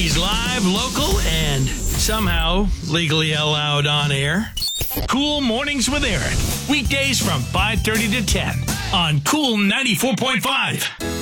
He's live, local, and somehow legally allowed on air. Cool Mornings with Aaron. Weekdays from 5:30 to 10 on Cool 94.5.